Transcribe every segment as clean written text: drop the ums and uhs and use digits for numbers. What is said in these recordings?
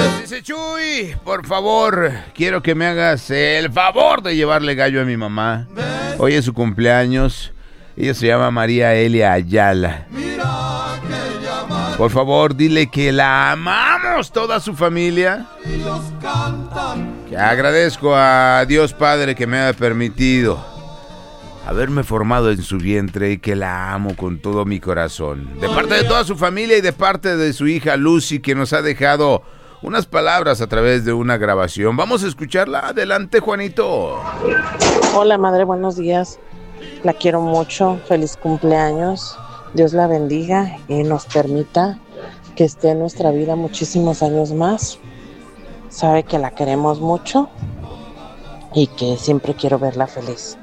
Dice Chuy, por favor, quiero que me hagas el favor de llevarle gallo a mi mamá. Hoy es su cumpleaños. Ella se llama María Elia Ayala. Por favor, dile que la amamos toda su familia. Que agradezco a Dios Padre que me haya permitido haberme formado en su vientre y que la amo con todo mi corazón. De parte de toda su familia y de parte de su hija Lucy, que nos ha dejado unas palabras a través de una grabación. Vamos a escucharla. Adelante, Juanito. Hola, madre, buenos días. La quiero mucho. Feliz cumpleaños. Dios la bendiga y nos permita que esté en nuestra vida muchísimos años más. Sabe que la queremos mucho y que siempre quiero verla feliz.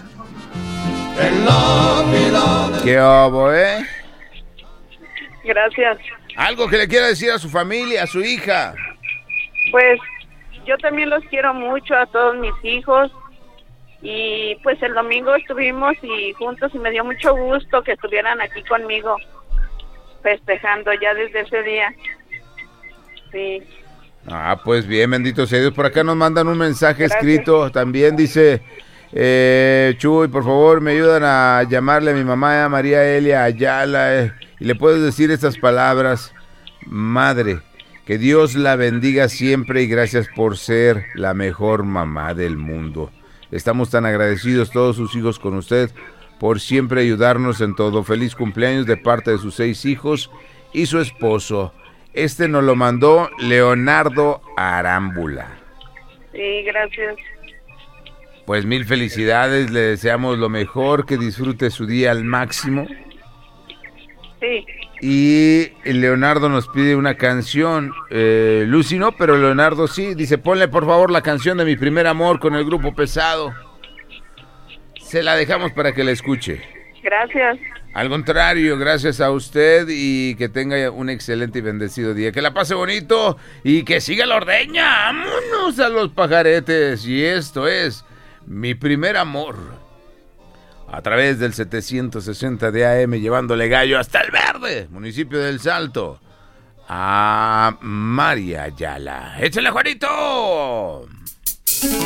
¿Qué hubo, eh? Gracias. Algo que le quiera decir a su familia, a su hija. Pues yo también los quiero mucho a todos mis hijos. Y pues el domingo estuvimos juntos y me dio mucho gusto que estuvieran aquí conmigo festejando ya desde ese día. Sí. Ah, pues bien, bendito sea Dios. Por acá nos mandan un mensaje escrito. También dice, Chuy, por favor, me ayudan a llamarle a mi mamá, María Elia Ayala, y le puedes decir estas palabras: madre, que Dios la bendiga siempre y gracias por ser la mejor mamá del mundo. Estamos tan agradecidos todos sus hijos con usted por siempre ayudarnos en todo. Feliz cumpleaños de parte de sus 6 hijos y su esposo. Este nos lo mandó Leonardo Arámbula. Sí, gracias. Pues mil felicidades, le deseamos lo mejor, que disfrute su día al máximo. Sí. Y Leonardo nos pide una canción, Lucy no, pero Leonardo sí, dice, ponle por favor la canción de Mi Primer Amor con el Grupo Pesado. Se la dejamos para que la escuche. Gracias. Al contrario, gracias a usted y que tenga un excelente y bendecido día. Que la pase bonito y que siga la ordeña. ¡Vámonos a los pajaretes! Y esto es Mi Primer Amor. A través del 760 de AM, llevándole gallo hasta el Verde, municipio del Salto, a María Ayala. ¡Échale, Juanito!